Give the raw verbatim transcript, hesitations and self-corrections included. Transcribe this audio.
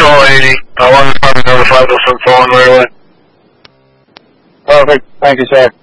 Control eighty. I wanted to notify those from phone right away. Perfect. Thank you, sir.